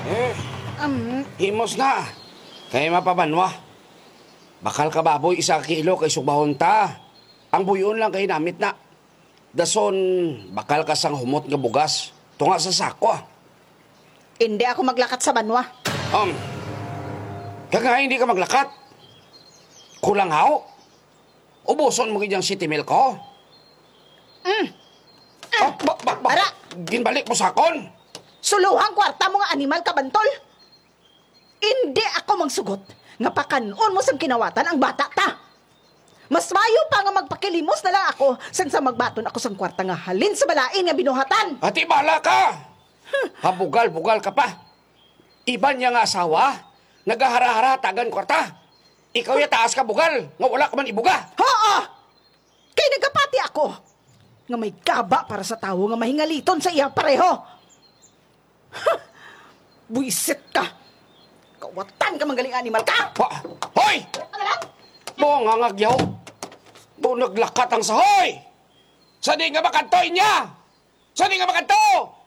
Eh, himos na. Kaya mapabanwa. Bakal ka baboy 1 kilo kay subahon ta. Ang buyon lang kay namit na. Dason, bakal ka sang humot nga bugas. Tunga sa sako. Hindi ako maglakat sa banwa. Kaya hindi ka maglakat. Kulang haw. Ubuson mo ganyang city milk ko. Ara! Ginbalik mo sakon. Suluhang kwarta mo nga animal ka bantol. Hindi ako magsugot nga pakanon mo sang kinawatan ang bata ta. Mas mayo pa nga magpakilimos na lang ako san sa magbaton ako sang kwarta nga halin sa balain nga binuhatan. Ati bala ka. Habugal-bugal ka pa. Iban niya nga asawa, nagahara-hara tagan kwarta. Ikaw ya taas ka bugal, nga wala ka man ibuga. Oo! Kay nagapati ako nga may gaba para sa tao nga mahingaliton sa iyang pareho. Buisit ka. Kawatan ka manggaling animal ka. Hoy! Ano lang? Bongangagyaw. Naglakat ang sahoy. Sa di nga makantoy niya. Sa di nga makanto.